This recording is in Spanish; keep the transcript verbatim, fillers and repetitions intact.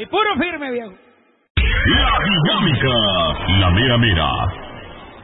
Y puro firme, viejo. La dinámica, la mera mera.